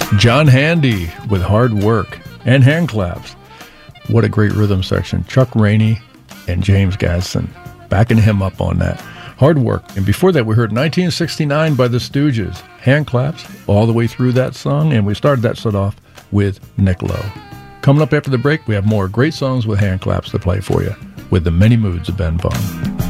John Handy with Hard Work and Hand Claps. What a great rhythm section. Chuck Rainey and James Gadson backing him up on that. Hard Work. And before that, we heard 1969 by the Stooges. Hand Claps all the way through that song. And we started that set off with Nick Lowe. Coming up after the break, we have more great songs with hand claps to play for you with the many moods of Ben Vaughn.